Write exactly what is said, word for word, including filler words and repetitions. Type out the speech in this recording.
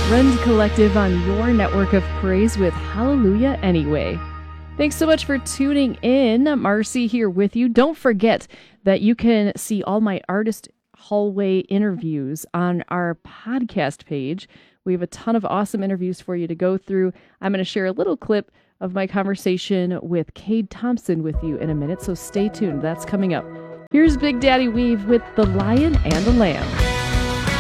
Rend Collective on your network of praise with Hallelujah Anyway. Thanks so much for tuning in. Marcy here with you. Don't forget that you can see all my artist hallway interviews on our podcast page. We have a ton of awesome interviews for you to go through. I'm going to share a little clip of my conversation with Cade Thompson with you in a minute, so stay tuned. That's coming up. Here's Big Daddy Weave with The Lion and the Lamb.